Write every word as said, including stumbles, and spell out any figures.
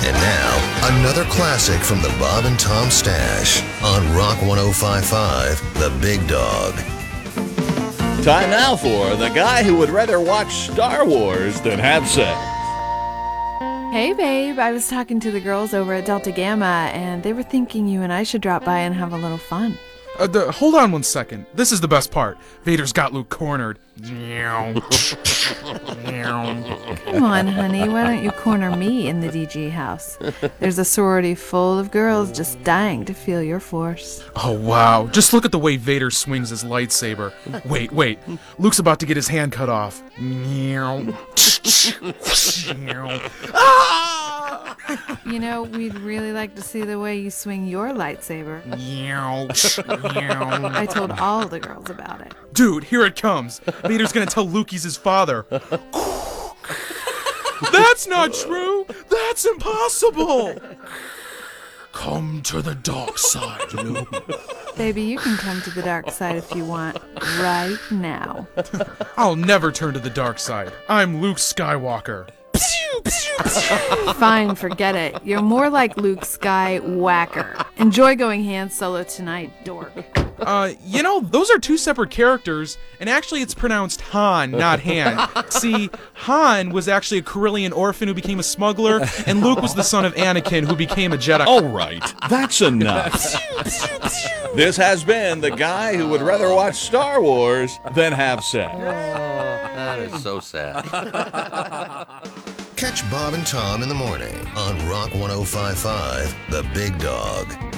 And now, another classic from the Bob and Tom stash on Rock one oh five point five, The Big Dog. Time now for the guy who would rather watch Star Wars than have sex. Hey, babe. I was talking to the girls over at Delta Gamma, and they were thinking you and I should drop by and have a little fun. Uh, the, hold on one second. This is the best part. Vader's got Luke cornered. Come on, honey. Why don't you corner me in the D G house? There's a sorority full of girls just dying to feel your force. Oh, wow. Just look at the way Vader swings his lightsaber. Wait, wait. Luke's about to get his hand cut off. Ah! You know, we'd really like to see the way you swing your lightsaber. I told all the girls about it. Dude, here it comes. Vader's gonna tell Luke he's his father. That's not true. That's impossible. Come to the dark side, Luke. Baby, you can come to the dark side if you want, right now. I'll never turn to the dark side. I'm Luke Skywalker. Fine, forget it. You're more like Luke Skywhacker. Enjoy going Han Solo tonight, dork. Uh, you know, those are two separate characters, and actually it's pronounced Han, not Han. See, Han was actually a Corellian orphan who became a smuggler, and Luke was the son of Anakin who became a Jedi. All right, that's enough. This has been the guy who would rather watch Star Wars than have sex. Oh, that is so sad. Catch Bob and Tom in the morning on Rock one oh five point five, The Big Dog.